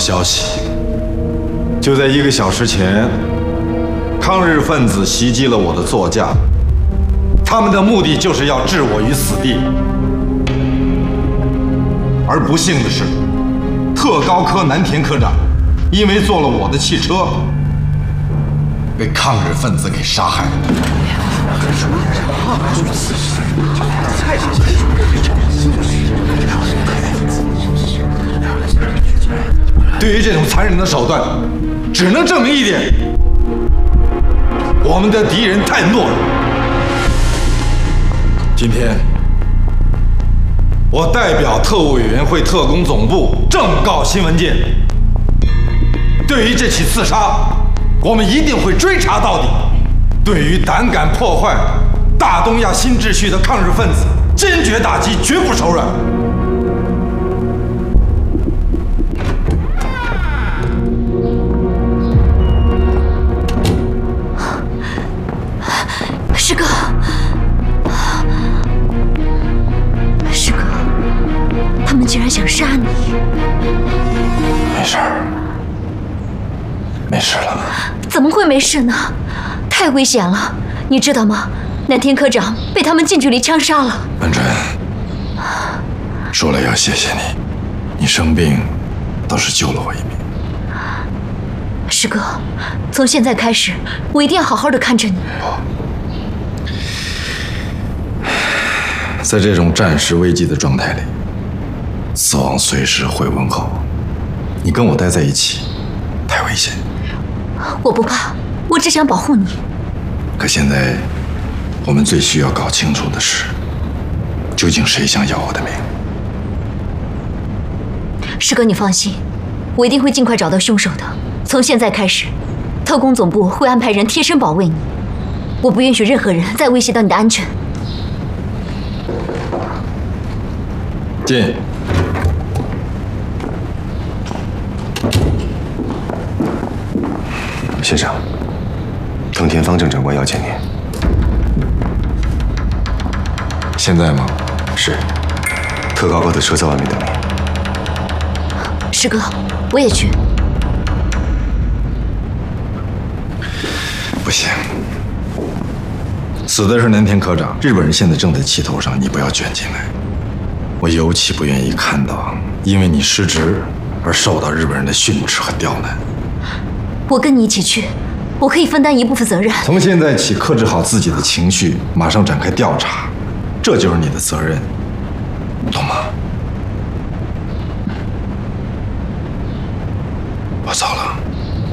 消息，就在1个小时前，抗日分子袭击了我的座驾，他们的目的就是要置我于死地。而不幸的是，特高科南田科长因为坐了我的汽车，被抗日分子给杀害了。对于这种残忍的手段，只能证明一点：我们的敌人太懦弱。今天，我代表特务委员会特工总部正告新闻界，对于这起刺杀，我们一定会追查到底。对于胆敢破坏大东亚新秩序的抗日分子，坚决打击，绝不手软。 师哥，师哥，他们竟然想杀你！ 没事儿，没事了。 怎么会没事呢？太危险了，你知道吗？南田科长被他们近距离枪杀了。 文春，说了要谢谢你，你生病倒是救了我一命。 师哥，从现在开始，我一定要好好的看着你。 在这种战时危机的状态里，死亡随时会问候我。你跟我待在一起，太危险。 我不怕，我只想保护你。 可现在，我们最需要搞清楚的是，究竟谁想要我的命？ 师哥，你放心，我一定会尽快找到凶手的。从现在开始，特工总部会安排人贴身保卫你，我不允许任何人再威胁到你的安全。 进。 先生，藤田方正长官要见您。 现在吗？ 是，特高科的车在外面等您。 师哥，我也去。 不行，死的是南田科长，日本人现在正在气头上，你不要卷进来。我尤其不愿意看到因为你失职而受到日本人的训斥和刁难。 我跟你一起去，我可以分担一部分责任。 从现在起，克制好自己的情绪，马上展开调查，这就是你的责任，懂吗？我走了。